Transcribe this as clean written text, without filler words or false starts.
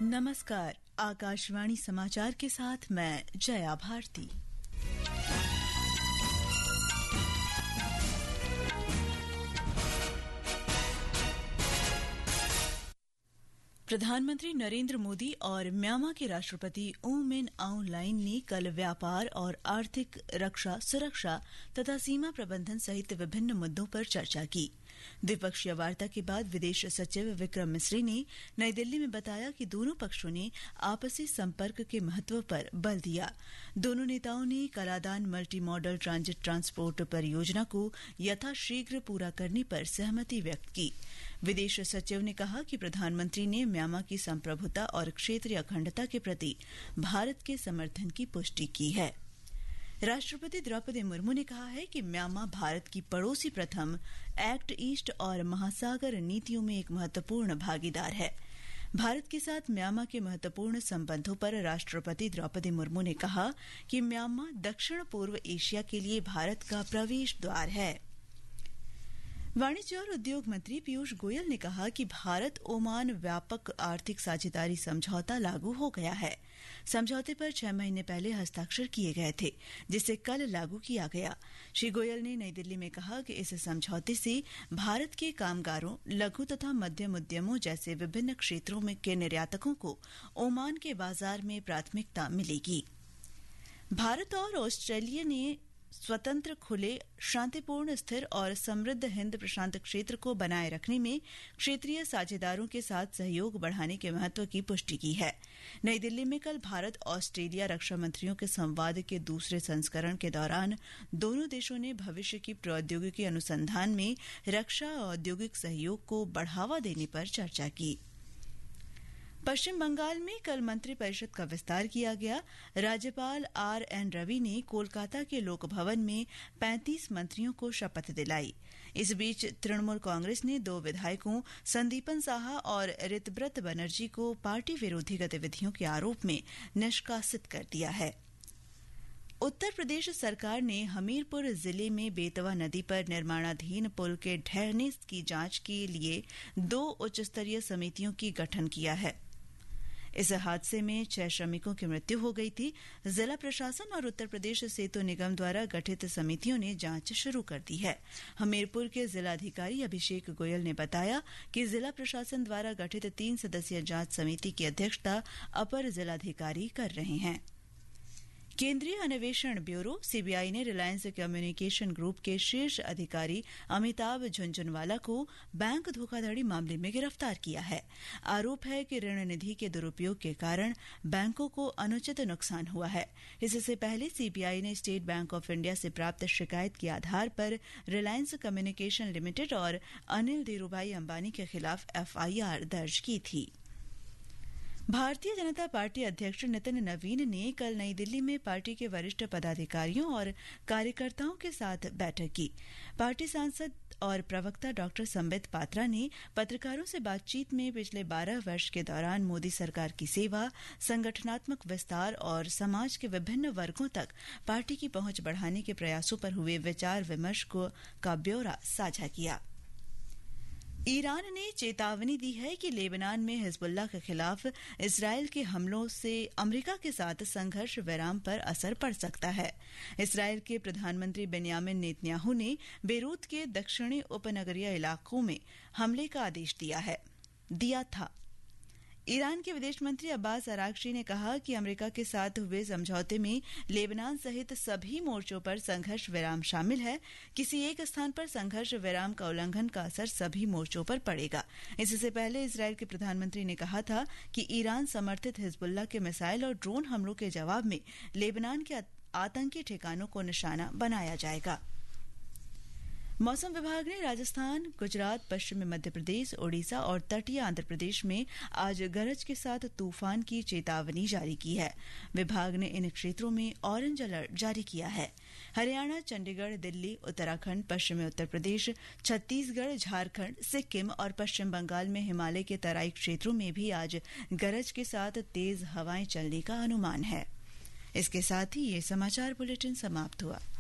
नमस्कार, आकाशवाणी समाचार के साथ मैं जया भारती। प्रधानमंत्री नरेंद्र मोदी और म्यांमार के राष्ट्रपति ऊ मिन आउंग लाइन ने कल व्यापार और आर्थिक, रक्षा, सुरक्षा तथा सीमा प्रबंधन सहित विभिन्न मुद्दों पर चर्चा की। द्विपक्षीय वार्ता के बाद विदेश सचिव विक्रम मिस्री ने नई दिल्ली में बताया कि दोनों पक्षों ने आपसी संपर्क के महत्व पर बल दिया। दोनों नेताओं ने Kaladan multi modal transit transport परियोजना को यथाशीघ्र पूरा करने पर सहमति व्यक्त की। विदेश सचिव ने कहा कि प्रधानमंत्री ने म्यांमार की संप्रभुता और क्षेत्रीय अखंडता के प्रति भारत के समर्थन की पुष्टि की है। राष्ट्रपति द्रौपदी मुर्मू ने कहा है कि म्यांमार भारत की पड़ोसी प्रथम, एक्ट ईस्ट और महासागर नीतियों में एक महत्वपूर्ण भागीदार है। भारत के साथ म्यांमार के महत्वपूर्ण संबंधों पर राष्ट्रपति द्रौपदी मुर्मू ने कहा कि म्यांमार दक्षिण पूर्व एशिया के लिए भारत का प्रवेश द्वार है। वाणिज्य और उद्योग मंत्री पीयूष गोयल ने कहा कि भारत ओमान व्यापक आर्थिक साझेदारी समझौता लागू हो गया है। समझौते पर 6 महीने पहले हस्ताक्षर किए गए थे, जिसे कल लागू किया गया। श्री गोयल ने नई दिल्ली में कहा कि इस समझौते से भारत के कामगारों, लघु तथा मध्यम उद्यमों जैसे विभिन्न क्षेत्रों में के निर्यातकों को ओमान के बाजार में प्राथमिकता मिलेगी। भारत और ऑस्ट्रेलिया ने स्वतंत्र, खुले, शांतिपूर्ण, स्थिर और समृद्ध हिंद प्रशांत क्षेत्र को बनाए रखने में क्षेत्रीय साझेदारों के साथ सहयोग बढ़ाने के महत्व की पुष्टि की है। नई दिल्ली में कल भारत ऑस्ट्रेलिया रक्षा मंत्रियों के संवाद के दूसरे संस्करण के दौरान दोनों देशों ने भविष्य की प्रौद्योगिकी अनुसंधान में रक्षा औद्योगिक सहयोग को बढ़ावा देने पर चर्चा की। पश्चिम बंगाल में कल मंत्रिपरिषद का विस्तार किया गया। राज्यपाल आर.एन. रवि ने कोलकाता के लोक भवन में 35 मंत्रियों को शपथ दिलाई। इस बीच तृणमूल कांग्रेस ने 2 विधायकों संदीपन साहा और ऋतव्रत बनर्जी को पार्टी विरोधी गतिविधियों के आरोप में निष्कासित कर दिया है। उत्तर प्रदेश सरकार ने हमीरपुर जिले में बेतवा नदी पर निर्माणाधीन पुल के ढहने की जांच के लिए 2 उच्च स्तरीय समितियों की गठन किया है। इस हादसे में 6 श्रमिकों की मृत्यु हो गई थी। जिला प्रशासन और उत्तर प्रदेश सेतु निगम द्वारा गठित समितियों ने जांच शुरू कर दी है। हमीरपुर के जिलाधिकारी अभिषेक गोयल ने बताया कि जिला प्रशासन द्वारा गठित 3 सदस्यीय जांच समिति की अध्यक्षता अपर जिलाधिकारी कर रहे हैं। केंद्रीय अन्वेषण ब्यूरो सीबीआई ने रिलायंस कम्युनिकेशन ग्रुप के शीर्ष अधिकारी अमिताभ झुंझुनवाला को बैंक धोखाधड़ी मामले में गिरफ्तार किया है। आरोप है कि ऋण निधि के दुरुपयोग के कारण बैंकों को अनुचित नुकसान हुआ है। इससे पहले सीबीआई ने स्टेट बैंक ऑफ इंडिया से प्राप्त शिकायत के आधार पर रिलायंस कम्युनिकेशन लिमिटेड और अनिल धीरूभाई अंबानी के खिलाफ एफआईआर दर्ज की थी। भारतीय जनता पार्टी अध्यक्ष नितिन नवीन ने कल नई दिल्ली में पार्टी के वरिष्ठ पदाधिकारियों और कार्यकर्ताओं के साथ बैठक की। पार्टी सांसद और प्रवक्ता डॉक्टर संबित पात्रा ने पत्रकारों से बातचीत में पिछले 12 वर्ष के दौरान मोदी सरकार की सेवा, संगठनात्मक विस्तार और समाज के विभिन्न वर्गों तक पार्टी की पहुंच बढ़ाने के प्रयासों पर हुए विचार विमर्श का ब्यौरा साझा किया। ईरान ने चेतावनी दी है कि लेबनान में हिजबुल्लाह के खिलाफ इजरायल के हमलों से अमेरिका के साथ संघर्ष विराम पर असर पड़ सकता है। इजरायल के प्रधानमंत्री बेंयामिन नेतन्याहू ने बेरूत के दक्षिणी उपनगरीय इलाकों में हमले का आदेश दिया था। ईरान के विदेश मंत्री अब्बास अरागची ने कहा कि अमेरिका के साथ हुए समझौते में लेबनान सहित सभी मोर्चों पर संघर्ष विराम शामिल है। किसी एक स्थान पर संघर्ष विराम का उल्लंघन का असर सभी मोर्चों पर पड़ेगा। इससे पहले इजरायल के प्रधानमंत्री ने कहा था कि ईरान समर्थित हिजबुल्लाह के मिसाइल और ड्रोन हमलों के जवाब में लेबनान के आतंकी ठिकानों को निशाना बनाया जाएगा। मौसम विभाग ने राजस्थान, गुजरात, पश्चिमी मध्य प्रदेश, ओडिशा और तटीय आंध्र प्रदेश में आज गरज के साथ तूफान की चेतावनी जारी की है। विभाग ने इन क्षेत्रों में ऑरेंज अलर्ट जारी किया है। हरियाणा, चंडीगढ़, दिल्ली, उत्तराखंड, पश्चिमी उत्तर प्रदेश, छत्तीसगढ़, झारखंड, सिक्किम और पश्चिम बंगाल में हिमालय के तराई क्षेत्रों में भी आज गरज के साथ तेज हवाएं चलने का अनुमान है। इसके साथ ही ये समाचार बुलेटिन समाप्त हुआ।